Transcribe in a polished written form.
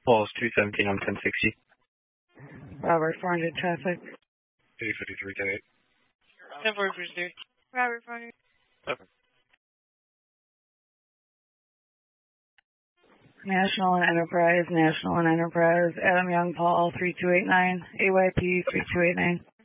Pulse 217 on 1060. Robert, 400 traffic. 853, 10-8. 10-4, Robert, 400. Okay. National and Enterprise, Adam Young, Paul 3289, AYP 3289.